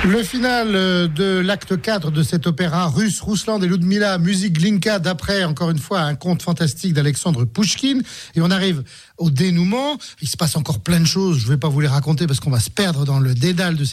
Le final de l'acte 4 de cet opéra russe, Rouslan et Ludmila, musique Glinka, d'après, encore une fois, un conte fantastique d'Alexandre Pouchkine. Et on arrive au dénouement. Il se passe encore plein de choses. Je ne vais pas vous les raconter parce qu'on va se perdre dans le dédale de